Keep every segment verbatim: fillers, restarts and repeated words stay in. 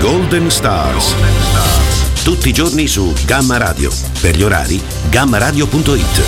Golden Stars. Tutti i giorni su Gamma Radio. Per gli orari, gamma radio punto it.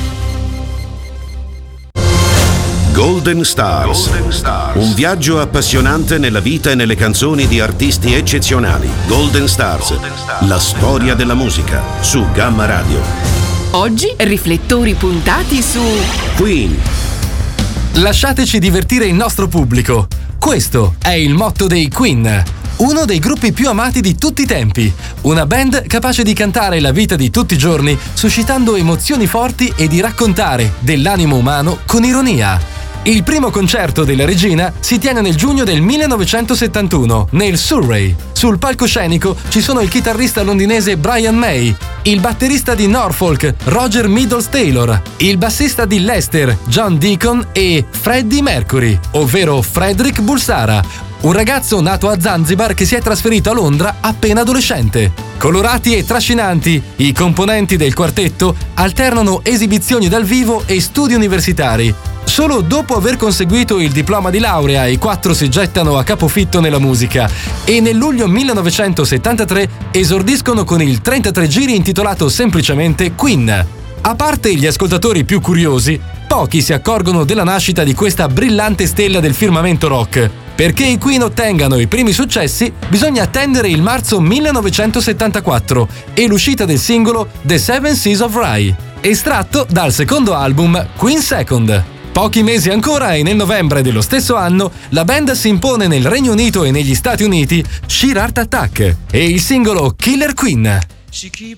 Golden Stars. Golden Stars. Un viaggio appassionante nella vita e nelle canzoni di artisti eccezionali. Golden Stars. Golden Stars. La storia della musica su Gamma Radio. Oggi riflettori puntati su Queen. Lasciateci divertire il nostro pubblico. Questo è il motto dei Queen, uno dei gruppi più amati di tutti i tempi. Una band capace di cantare la vita di tutti i giorni, suscitando emozioni forti e di raccontare dell'animo umano con ironia. Il primo concerto della regina si tiene nel giugno del millenovecentosettantuno, nel Surrey. Sul palcoscenico ci sono il chitarrista londinese Brian May, il batterista di Norfolk, Roger Middles-Taylor, il bassista di Leicester, John Deacon e Freddie Mercury, ovvero Frederick Bulsara, un ragazzo nato a Zanzibar che si è trasferito a Londra appena adolescente. Colorati e trascinanti, i componenti del quartetto alternano esibizioni dal vivo e studi universitari. Solo dopo aver conseguito il diploma di laurea, i quattro si gettano a capofitto nella musica e nel luglio millenovecentosettantatré esordiscono con il trentatré giri intitolato semplicemente Queen. A parte gli ascoltatori più curiosi, pochi si accorgono della nascita di questa brillante stella del firmamento rock. Perché i Queen ottengano i primi successi, bisogna attendere il marzo millenovecentosettantaquattro e l'uscita del singolo The Seven Seas of Rhye, estratto dal secondo album Queen Second. Pochi mesi ancora e nel novembre dello stesso anno la band si impone nel Regno Unito e negli Stati Uniti Sheer Heart Attack e il singolo Killer Queen. She keep